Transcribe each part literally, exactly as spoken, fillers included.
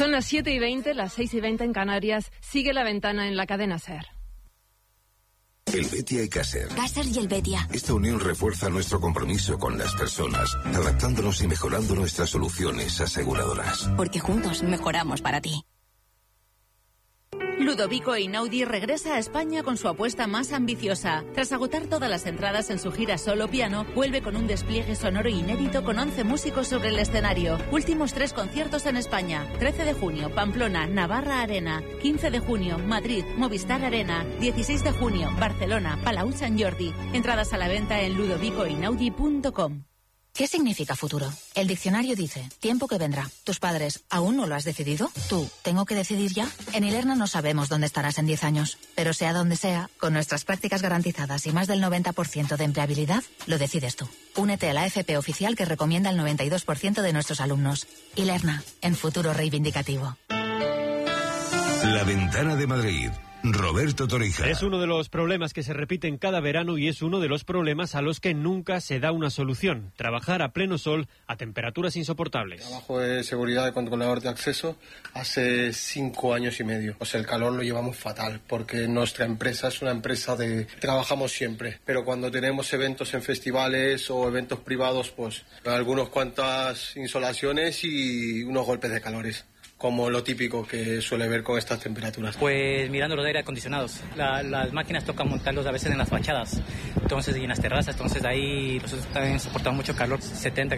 Son las siete y veinte, las seis y veinte en Canarias. Sigue La Ventana en la cadena SER. El Betia y Caser. Caser y el Betia. Esta unión refuerza nuestro compromiso con las personas, adaptándonos y mejorando nuestras soluciones aseguradoras. Porque juntos mejoramos para ti. Ludovico Einaudi regresa a España con su apuesta más ambiciosa. Tras agotar todas las entradas en su gira solo piano, vuelve con un despliegue sonoro inédito con once músicos sobre el escenario. Últimos tres conciertos en España. trece de junio, Pamplona, Navarra Arena. quince de junio, Madrid, Movistar Arena. dieciséis de junio, Barcelona, Palau Sant Jordi. Entradas a la venta en ludovico einaudi punto com. ¿Qué significa futuro? El diccionario dice, tiempo que vendrá. ¿Tus padres aún no lo has decidido? ¿Tú, tengo que decidir ya? En Ilerna no sabemos dónde estarás en diez años, pero sea donde sea, con nuestras prácticas garantizadas y más del noventa por ciento de empleabilidad, lo decides tú. Únete a la F P oficial que recomienda el noventa y dos por ciento de nuestros alumnos. Ilerna, en futuro reivindicativo. La Ventana de Madrid. Roberto Torija. Es uno de los problemas que se repiten cada verano y es uno de los problemas a los que nunca se da una solución. Trabajar a pleno sol a temperaturas insoportables. Trabajo de seguridad de controlador de acceso hace cinco años y medio. O sea, el calor lo llevamos fatal porque nuestra empresa es una empresa de... Trabajamos siempre, pero cuando tenemos eventos en festivales o eventos privados, pues algunas cuantas insolaciones y unos golpes de calores, como lo típico que suele ver con estas temperaturas. Pues mirando los aire acondicionados. La, las máquinas tocan montarlos a veces en las fachadas, entonces y en las terrazas, entonces ahí nosotros también soportamos mucho calor, setenta,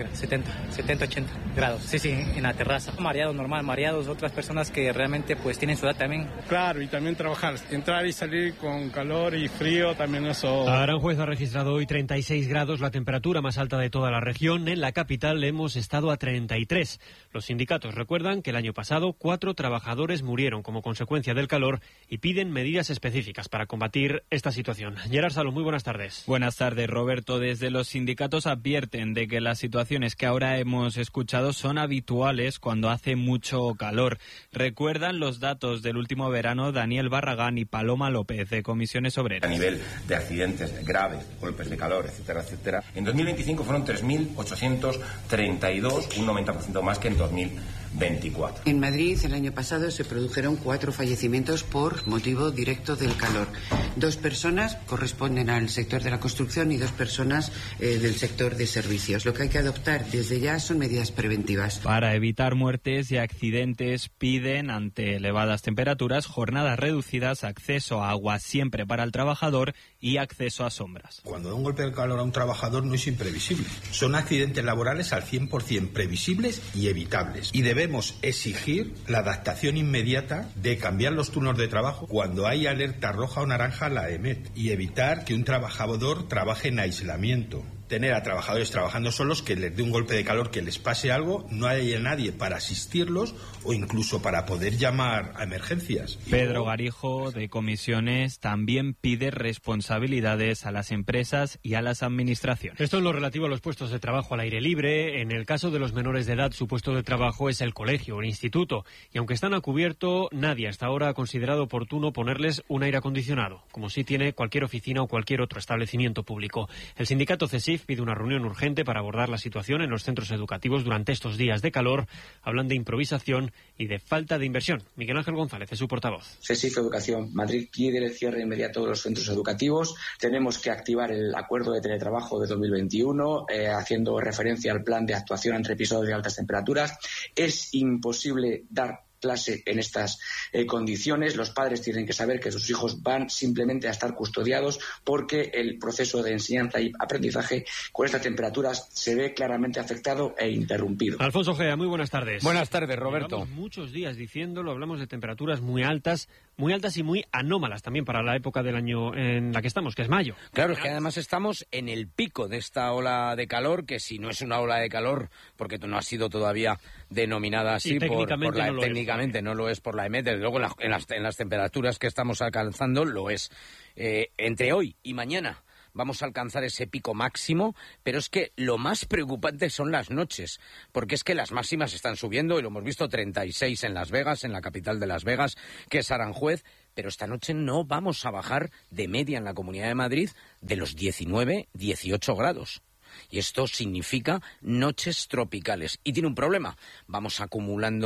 ochenta grados. Sí, sí, en la terraza. Mareados, normal, mareados, otras personas que realmente pues tienen su edad también. Claro, y también trabajar, entrar y salir con calor y frío, también eso... Aranjuez ha registrado hoy treinta y seis grados, la temperatura más alta de toda la región. En la capital hemos estado a treinta y tres. Los sindicatos recuerdan que el año pasado cuatro trabajadores murieron como consecuencia del calor y piden medidas específicas para combatir esta situación. Gerard Salom, muy buenas tardes. Buenas tardes, Roberto. Desde los sindicatos advierten de que las situaciones que ahora hemos escuchado son habituales cuando hace mucho calor. Recuerdan los datos del último verano Daniel Barragán y Paloma López de Comisiones Obreras. A nivel de accidentes graves, golpes de calor, etcétera, etcétera, en dos mil veinticinco fueron tres mil ochocientos treinta y dos, un noventa por ciento más que en dos mil veinticuatro. En Madrid el año pasado se produjeron cuatro fallecimientos por motivo directo del calor. Dos personas corresponden al sector de la construcción y dos personas eh, del sector de servicios. Lo que hay que adoptar desde ya son medidas preventivas. Para evitar muertes y accidentes piden, ante elevadas temperaturas, jornadas reducidas, acceso a agua siempre para el trabajador y acceso a sombras. Cuando da un golpe de calor a un trabajador no es imprevisible. Son accidentes laborales al cien por ciento previsibles y evitables. Y debemos exigir la adaptación inmediata de cambiar los turnos de trabajo cuando hay alerta roja o naranja a la E M E T y evitar que un trabajador trabaje en aislamiento. Tener a trabajadores trabajando solos, que les dé un golpe de calor, que les pase algo, no haya nadie para asistirlos o incluso para poder llamar a emergencias. Pedro Garijo, de Comisiones, también pide responsabilidades a las empresas y a las administraciones. Esto es lo relativo a los puestos de trabajo al aire libre. En el caso de los menores de edad, su puesto de trabajo es el colegio o el instituto. Y aunque están a cubierto, nadie hasta ahora ha considerado oportuno ponerles un aire acondicionado, como sí tiene cualquier oficina o cualquier otro establecimiento público. El sindicato CESIF pide una reunión urgente para abordar la situación en los centros educativos durante estos días de calor. Hablan de improvisación y de falta de inversión. Miguel Ángel González es su portavoz. CESIF Educación Madrid pide el cierre inmediato de los centros educativos. Tenemos que activar el acuerdo de teletrabajo de dos mil veintiuno, eh, haciendo referencia al plan de actuación ante episodios de altas temperaturas. Es imposible dar clase en estas eh, condiciones. Los padres tienen que saber que sus hijos van simplemente a estar custodiados porque el proceso de enseñanza y aprendizaje con estas temperaturas se ve claramente afectado e interrumpido. Alfonso Gea, muy buenas tardes. Buenas tardes, Roberto. Llevamos muchos días diciéndolo, hablamos de temperaturas muy altas, muy altas y muy anómalas también para la época del año en la que estamos, que es mayo. Claro, es que además estamos en el pico de esta ola de calor, que si no es una ola de calor, porque no ha sido todavía denominada así por, por la no técnica. No lo es por la E M E T, desde luego en, la, en, las, en las temperaturas que estamos alcanzando lo es. Eh, entre hoy y mañana vamos a alcanzar ese pico máximo, pero es que lo más preocupante son las noches, porque es que las máximas están subiendo y lo hemos visto, treinta y seis en Las Vegas, en la capital de Las Vegas, que es Aranjuez, pero esta noche no vamos a bajar de media en la Comunidad de Madrid de los diecinueve, dieciocho grados. Y esto significa noches tropicales. Y tiene un problema. Vamos acumulando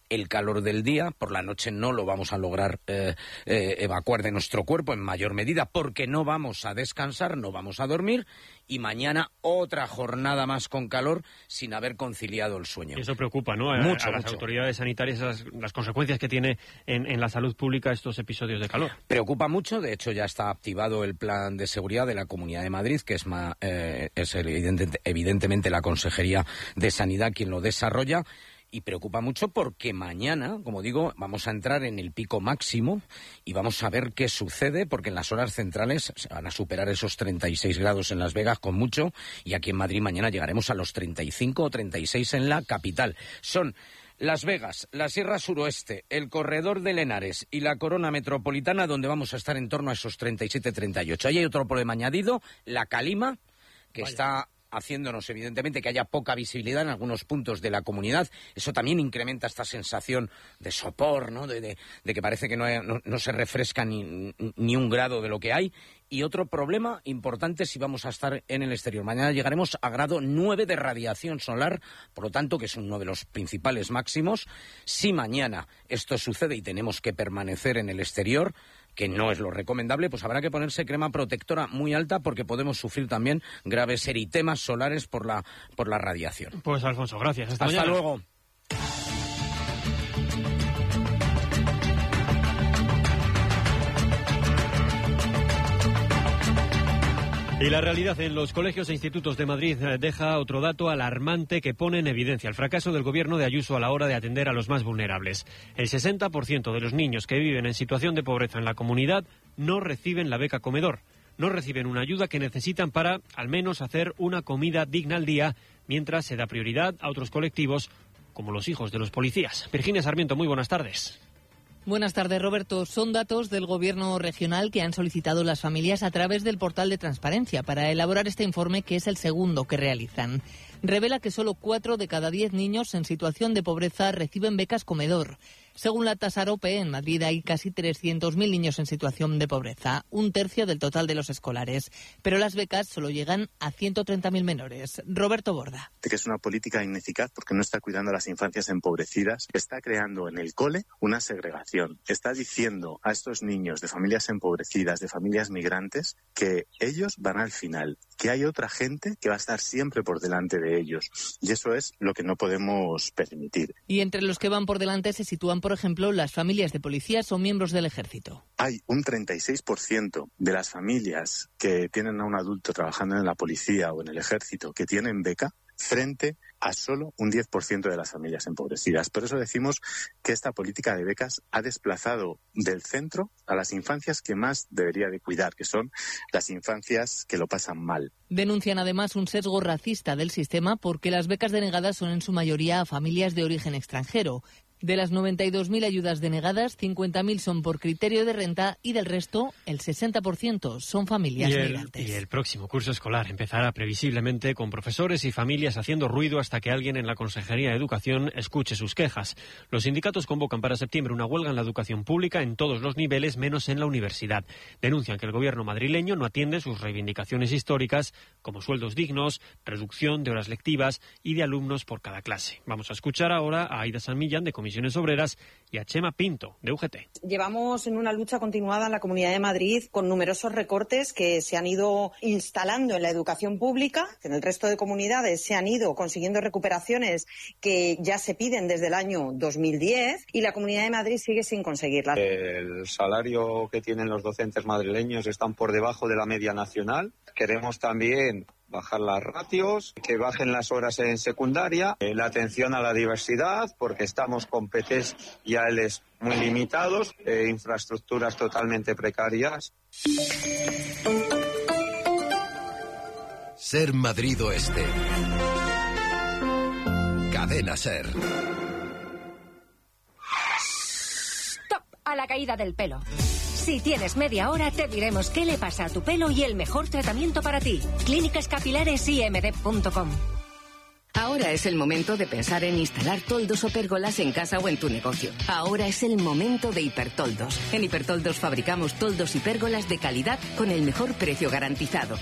el calor del día, por la noche no lo vamos a lograr eh, eh, evacuar de nuestro cuerpo en mayor medida porque no vamos a descansar, no vamos a dormir, y mañana otra jornada más con calor sin haber conciliado el sueño. Y eso preocupa, ¿no? A, mucho, a las mucho. autoridades sanitarias las, las consecuencias que tiene en, en la salud pública estos episodios de calor. Preocupa mucho, de hecho ya está activado el plan de seguridad de la Comunidad de Madrid, que es, ma, eh, es evidente, evidentemente la Consejería de Sanidad quien lo desarrolla. Y preocupa mucho porque mañana, como digo, vamos a entrar en el pico máximo y vamos a ver qué sucede, porque en las horas centrales se van a superar esos treinta y seis grados en Las Vegas con mucho, y aquí en Madrid mañana llegaremos a los treinta y cinco o treinta y seis en la capital. Son Las Vegas, la Sierra Suroeste, el Corredor de Henares y la Corona Metropolitana, donde vamos a estar en torno a esos treinta y siete treinta y ocho. Ahí hay otro problema añadido, la calima, que Vaya. está haciéndonos, evidentemente, que haya poca visibilidad en algunos puntos de la comunidad. Eso también incrementa esta sensación de sopor, ¿no? De, de, de que parece que no, hay, no, no se refresca ni, ni un grado de lo que hay. Y otro problema importante si vamos a estar en el exterior. Mañana llegaremos a grado nueve de radiación solar, por lo tanto, que es uno de los principales máximos. Si mañana esto sucede y tenemos que permanecer en el exterior, que no es lo recomendable, pues habrá que ponerse crema protectora muy alta porque podemos sufrir también graves eritemas solares por la, por la radiación. Pues Alfonso, gracias. Hasta, Hasta mañana. luego. Y la realidad en los colegios e institutos de Madrid deja otro dato alarmante que pone en evidencia el fracaso del gobierno de Ayuso a la hora de atender a los más vulnerables. El sesenta por ciento de los niños que viven en situación de pobreza en la comunidad no reciben la beca comedor, no reciben una ayuda que necesitan para, al menos, hacer una comida digna al día, mientras se da prioridad a otros colectivos como los hijos de los policías. Virginia Sarmiento, muy buenas tardes. Buenas tardes, Roberto. Son datos del Gobierno regional que han solicitado las familias a través del portal de transparencia para elaborar este informe, que es el segundo que realizan. Revela que solo cuatro de cada diez niños en situación de pobreza reciben becas comedor. Según la tasa AROPE, en Madrid hay casi trescientos mil niños en situación de pobreza, un tercio del total de los escolares. Pero las becas solo llegan a ciento treinta mil menores. Roberto Borda. Que es una política ineficaz porque no está cuidando a las infancias empobrecidas, está creando en el cole una segregación. Está diciendo a estos niños de familias empobrecidas, de familias migrantes, que ellos van al final, que hay otra gente que va a estar siempre por delante de ellos. Y eso es lo que no podemos permitir. Y entre los que van por delante se sitúan, por ejemplo, las familias de policías o miembros del ejército. Hay un treinta y seis por ciento de las familias que tienen a un adulto trabajando en la policía o en el ejército que tienen beca, frente a solo un diez por ciento de las familias empobrecidas. Por eso decimos que esta política de becas ha desplazado del centro a las infancias que más debería de cuidar, que son las infancias que lo pasan mal. Denuncian además un sesgo racista del sistema porque las becas denegadas son en su mayoría a familias de origen extranjero. De las noventa y dos mil ayudas denegadas, cincuenta mil son por criterio de renta y del resto, el sesenta por ciento son familias y el, migrantes. Y el próximo curso escolar empezará previsiblemente con profesores y familias haciendo ruido hasta que alguien en la Consejería de Educación escuche sus quejas. Los sindicatos convocan para septiembre una huelga en la educación pública en todos los niveles, menos en la universidad. Denuncian que el gobierno madrileño no atiende sus reivindicaciones históricas, como sueldos dignos, reducción de horas lectivas y de alumnos por cada clase. Vamos a escuchar ahora a Aida San Millán, de Comisiones Obreras, y a Chema Pinto, de U G T. Llevamos en una lucha continuada en la Comunidad de Madrid con numerosos recortes que se han ido instalando en la educación pública, que en el resto de comunidades se han ido consiguiendo recuperaciones que ya se piden desde el año dos mil diez, y la Comunidad de Madrid sigue sin conseguirlas. El salario que tienen los docentes madrileños están por debajo de la media nacional. Queremos también bajar las ratios, que bajen las horas en secundaria, eh, la atención a la diversidad, porque estamos con P Ts y A Ls muy limitados, eh, infraestructuras totalmente precarias. Ser Madrid Oeste. Cadena Ser. Stop a la caída del pelo. Si tienes media hora, te diremos qué le pasa a tu pelo y el mejor tratamiento para ti. Clínicas Capilares I M D punto com. Ahora es el momento de pensar en instalar toldos o pérgolas en casa o en tu negocio. Ahora es el momento de Hipertoldos. En Hipertoldos fabricamos toldos y pérgolas de calidad con el mejor precio garantizado.